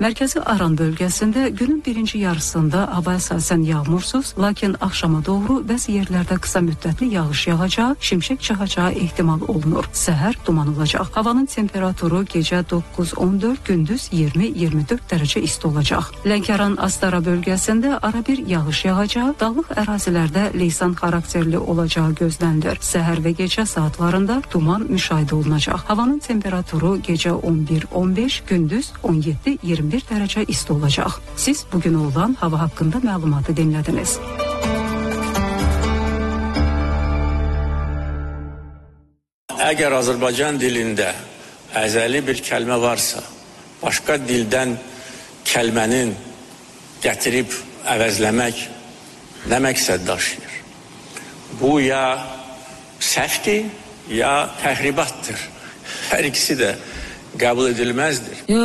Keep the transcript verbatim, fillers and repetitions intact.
Mərkəzi Aran bölgəsində günün birinci yarısında hava əsasən yağmursuz, lakin axşama doğru bəzi yerlərdə qısa müddətli yağış yağacağı, şimşək çaxacağı ehtimal olunur. Səhər duman olacaq. Havanın temperaturu gecə doqquz on dörd, gündüz iyirmi iyirmi dörd dərəcə isti olacaq. Lənkəran-Astara bölgəsində ara bir yağış yağacağı, dağlıq ərazilərdə leysan xarakterli olacağı gözlənilir. Səhər və gecə saatlarında duman müşahidə olunacaq. Havanın temperaturu gecə on bir on beş, gündüz on yeddi iyirmi bir dərəcə isti olacaq. Siz bugün olan hava haqqında məlumatı dinlədiniz. Əgər Azərbaycan dilində əzəli bir kəlmə varsa, başqa dildən kəlmənin gətirib əvəzləmək nə məqsəd daşıyır? Bu ya səhvdir, ya təhribatdır. Hər ikisi də qəbul edilməzdir.